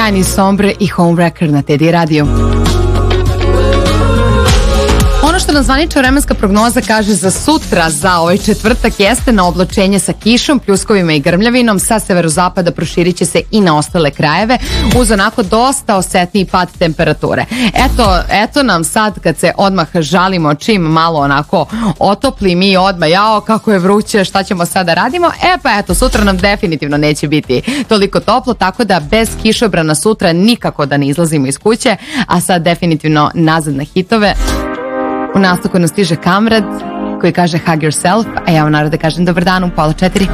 sjajni Sombre i Homewrecker na Teddy Radio. Ono što nam zvanična vremenska prognoza kaže za sutra, za ovaj četvrtak, jeste na oblačenje sa kišom, pljuskovima i grmljavinom. Sa severozapada proširit će se i na ostale krajeve uz onako dosta osetniji pad temperature. Eto nam sad kad se odmah žalimo čim malo onako otopli, mi odmah jao kako je vruće, šta ćemo sada radimo? Pa eto, sutra nam definitivno neće biti toliko toplo, tako da bez kišobrana sutra nikako da ne izlazimo iz kuće, a sad definitivno nazad na hitove. U nastavku nam stiže Kamrad koji kaže Hug Yourself, a ja vam narode kažem dobar dan u 3:30.